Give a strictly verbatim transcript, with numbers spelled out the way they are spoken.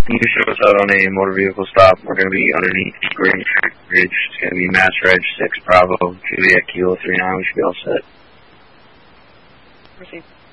Can you show us out on a motor vehicle stop? We're going to be underneath Green Ridge. It's going to be Mass Reg six Bravo. Should be at Kilo three nine. We should be all set. Proceed.